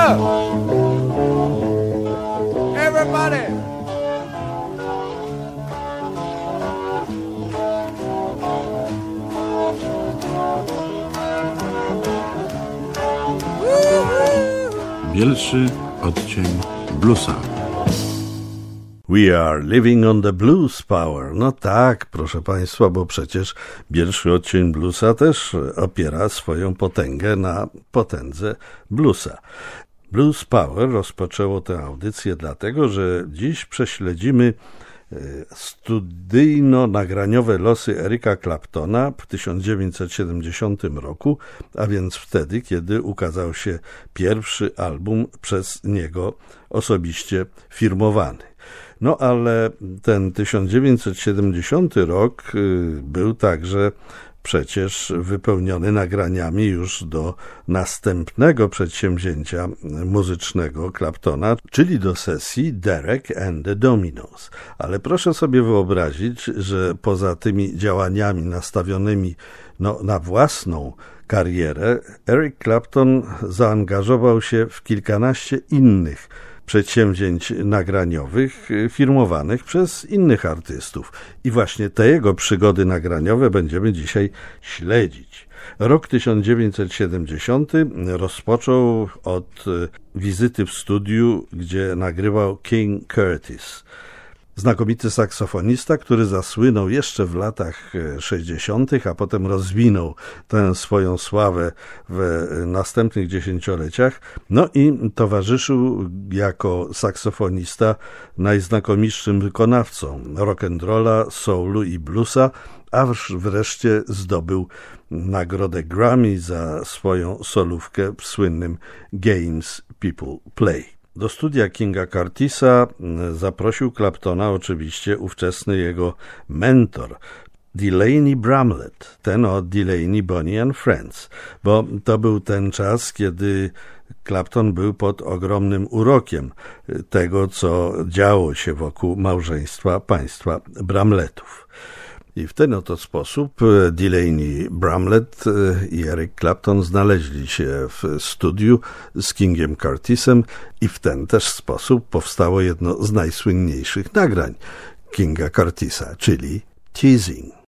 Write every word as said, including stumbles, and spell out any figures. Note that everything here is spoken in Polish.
up! Everybody! Bielszy odcień bluesa. We are living on the blues power. No tak, proszę Państwa, bo przecież bielszy odcień bluesa też opiera swoją potęgę na potędze bluesa. Blues Power rozpoczęło tę audycję dlatego, że dziś prześledzimy studyjno-nagraniowe losy Erica Claptona w tysiąc dziewięćset siedemdziesiątym roku, a więc wtedy, kiedy ukazał się pierwszy album przez niego osobiście firmowany. No ale ten tysiąc dziewięćset siedemdziesiąty rok był także przecież wypełniony nagraniami już do następnego przedsięwzięcia muzycznego Claptona, czyli do sesji Derek and the Dominos. Ale proszę sobie wyobrazić, że poza tymi działaniami nastawionymi no, na własną karierę, Eric Clapton zaangażował się w kilkanaście innych przedsięwzięć nagraniowych firmowanych przez innych artystów. I właśnie te jego przygody nagraniowe będziemy dzisiaj śledzić. Rok tysiąc dziewięćset siedemdziesiąty rozpoczął od wizyty w studiu, gdzie nagrywał King Curtis. Znakomity saksofonista, który zasłynął jeszcze w latach sześćdziesiątych, a potem rozwinął tę swoją sławę w następnych dziesięcioleciach. No i towarzyszył jako saksofonista najznakomitszym wykonawcom rock'n'rolla, soulu i bluesa, aż wreszcie zdobył nagrodę Grammy za swoją solówkę w słynnym Games People Play. Do studia Kinga Curtisa zaprosił Claptona oczywiście ówczesny jego mentor, Delaney Bramlett, ten od Delaney, Bonnie and Friends, bo to był ten czas, kiedy Clapton był pod ogromnym urokiem tego, co działo się wokół małżeństwa państwa Bramlettów. I w ten oto sposób Delaney Bramlett i Eric Clapton znaleźli się w studiu z Kingiem Curtisem i w ten też sposób powstało jedno z najsłynniejszych nagrań Kinga Curtisa, czyli Teasing.